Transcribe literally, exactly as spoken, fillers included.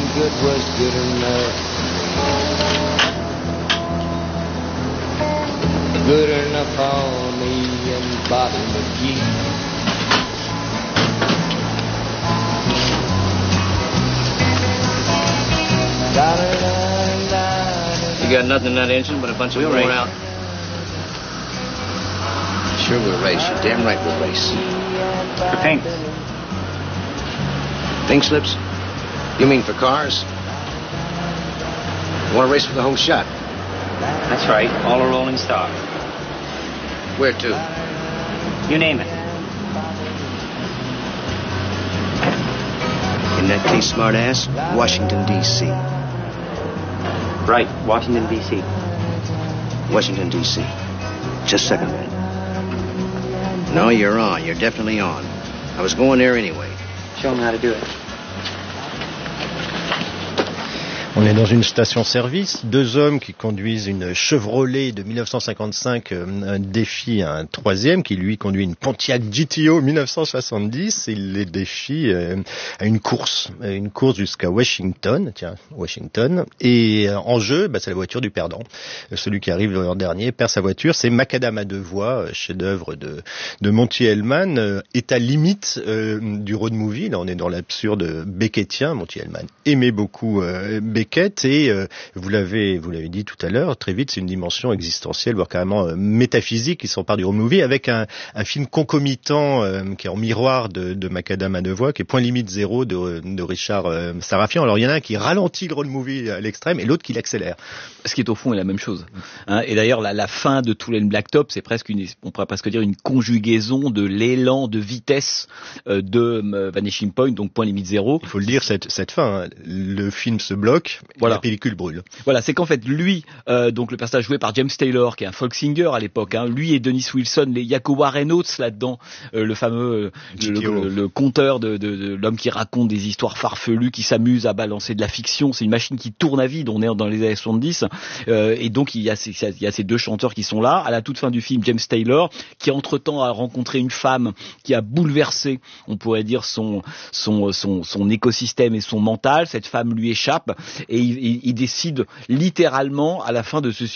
good was good enough. Good enough for me and Bobby McGee. You got nothing in that engine but a bunch of worn out. Sure we'll race. You're damn right we'll race. For pink. Pink slips? You mean for cars? You want to race for the whole shot? That's right. All a rolling stock. Where to? You name it. In that case, smartass, Washington, D C Right. Washington, D C Washington, D C Just a second, man. No, you're on. You're definitely on. I was going there anyway. Show them how to do it. On est dans une station-service, deux hommes qui conduisent une Chevrolet de dix-neuf cent cinquante-cinq, un défie à un troisième qui lui conduit une Pontiac G T O dix-neuf cent soixante-dix, et il les défie à une course, une course jusqu'à Washington, tiens, Washington, et en jeu, bah, c'est la voiture du perdant. Celui qui arrive en dernier perd sa voiture, c'est Macadam à deux voix, chef-d'œuvre de, de Monty Hellman, est à limite euh, du road movie, là on est dans l'absurde beckettien, Monty Hellman aimait beaucoup euh, Beckett, et euh, vous l'avez vous l'avez dit tout à l'heure, très vite c'est une dimension existentielle, voire carrément euh, métaphysique qui s'empare du road movie, avec un, un film concomitant euh, qui est en miroir de, de Macadam à deux voix, qui est Point limite zéro de, de Richard euh, Sarafian. Alors il y en a un qui ralentit le road movie à l'extrême et l'autre qui l'accélère. Ce qui est au fond est la même chose. Hein, et d'ailleurs la, la fin de Tool and Blacktop, c'est presque une, on pourrait presque dire une conjugaison de l'élan de vitesse euh, de euh, Vanishing Point, donc Point limite zéro. Il faut le dire, cette, cette fin, hein, le film se bloque. Voilà. La pellicule brûle. Voilà, c'est qu'en fait, lui, euh, donc le personnage joué par James Taylor, qui est un folk singer à l'époque, hein, lui et Dennis Wilson, il y a Warren Oates là-dedans, euh, le fameux, le, le, le, le conteur de, de, de l'homme qui raconte des histoires farfelues, qui s'amuse à balancer de la fiction. C'est une machine qui tourne à vide. On est dans les années soixante-dix, euh, et donc il y a ces, il y a ces deux chanteurs qui sont là. À la toute fin du film, James Taylor, qui entre-temps a rencontré une femme qui a bouleversé, on pourrait dire, son, son, son, son écosystème et son mental. Cette femme lui échappe. Et il, il, il décide littéralement à la fin de se